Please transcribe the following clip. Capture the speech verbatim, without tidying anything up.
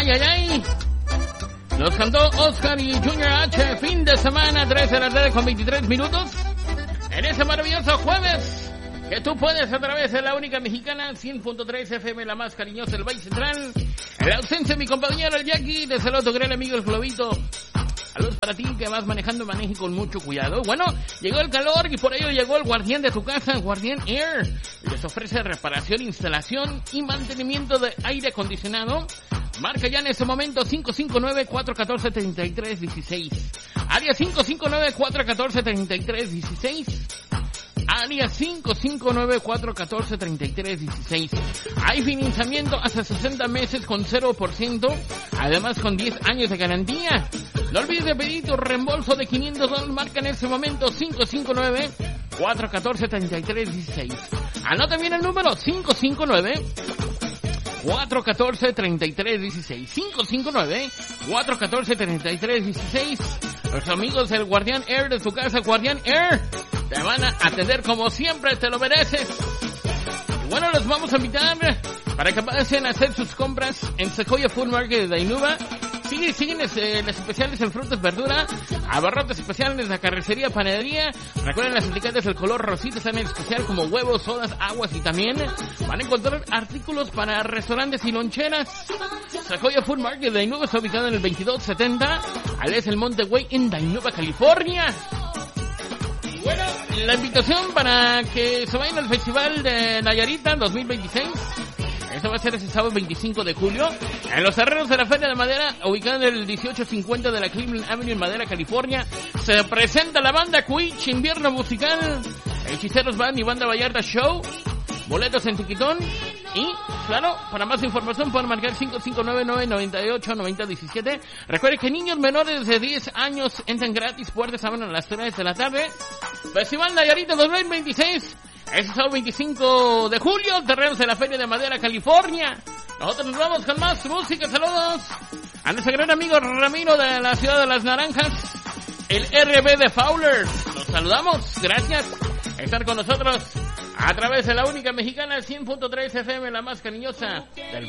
Ay, ay, ay. Los cantó Oscar y Junior H. Fin de semana, tres de la tarde con veintitrés minutos. En ese maravilloso jueves, que tú puedes a través de la única mexicana, cien punto tres F M, la más cariñosa del Valle Central. En la ausencia de mi compañero el Jackie, te saludo tu gran amigo el Globito. Saludos para ti que vas manejando, maneje con mucho cuidado. Bueno, llegó el calor y por ello llegó el guardián de tu casa, Guardián Air. Les ofrece reparación, instalación y mantenimiento de aire acondicionado. Marca ya en este momento cinco cinco nueve, cuatro uno cuatro, tres tres uno seis. Área cinco cinco nueve, cuatro uno cuatro, tres tres uno seis. Área cinco cinco nueve, cuatro uno cuatro, tres tres uno seis. Hay financiamiento hasta sesenta meses con cero por ciento, además con diez años de garantía. No olvides de pedir tu reembolso de quinientos dólares. Marca en este momento cinco cinco nueve, cuatro uno cuatro, tres tres uno seis. Anota bien el número cinco cinco nueve, cuatro uno cuatro, tres tres uno seis. cinco cinco nueve, cuatro uno cuatro, tres tres uno seis. Los amigos del Guardián Air de tu casa, Guardián Air, te van a atender como siempre, te lo mereces. Y bueno, los vamos a invitar para que pasen a hacer sus compras en Sequoia Food Market de Dainuba. Siguen, siguen eh, las especiales en frutas, verdura, abarrotes especiales de carnicería, panadería. Recuerden las etiquetas del color rosita, están en especial como huevos, sodas, aguas y también van a encontrar artículos para restaurantes y loncheras. Sequoia Food Market de Dainuba está ubicado en el veintidós setenta, al es el Monte Way en Dainuba, California. Bueno, la invitación para que se vayan al Festival de Nayarita dos mil veintiséis. Eso va a ser ese sábado veinticinco de julio en los terrenos de la Feria de Madera, ubicado en el dieciocho cincuenta de la Cleveland Avenue en Madera, California. Se presenta la banda Cuich, invierno musical, Hechiceros Band y Banda Vallarta Show. Boletos en Tiquitón. Y, claro, para más información pueden marcar cinco cinco nueve, nueve nueve ocho, nueve cero uno siete. Recuerden que niños menores de diez años entran gratis, puertas abren a las tres de la tarde. Festival Nayarita dos mil veintiséis. Es el sábado veinticinco de julio, terrenos de la Feria de Madera, California. Nosotros nos vamos con más música. Saludos a nuestro gran amigo Ramiro de la Ciudad de las Naranjas, el R B de Fowler. Los saludamos, gracias por estar con nosotros a través de la única mexicana, cien punto tres F M, la más cariñosa del